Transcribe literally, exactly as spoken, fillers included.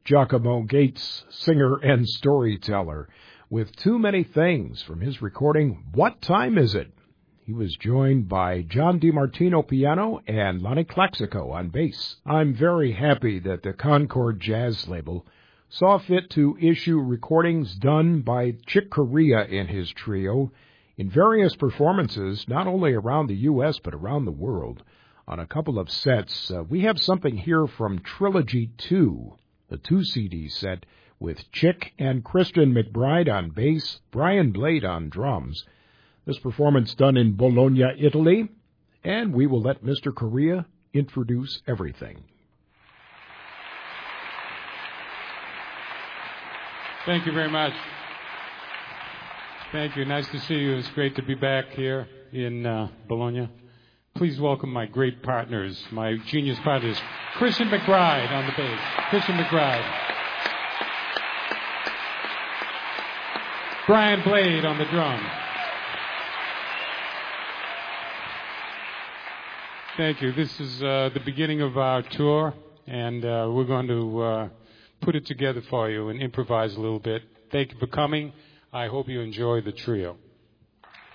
Giacomo Gates, singer and storyteller, with Too Many Things from his recording, What Time Is It? He was joined by John DiMartino piano and Lonnie Claxico on bass. I'm very happy that the Concord Jazz label saw fit to issue recordings done by Chick Corea and his trio in various performances, not only around the U S but around the world. On a couple of sets, uh, we have something here from Trilogy two, the two C D set with Chick and Christian McBride on bass, Brian Blade on drums. This performance done in Bologna, Italy, and we will let Mister Corea introduce everything. Thank you very much. Thank you. Nice to see you. It's great to be back here in uh, Bologna. Please welcome my great partners, my genius partners, Christian McBride on the bass. Christian McBride. Brian Blade on the drum. Thank you. This is uh, the beginning of our tour, and uh, we're going to uh, put it together for you and improvise a little bit. Thank you for coming. I hope you enjoy the trio.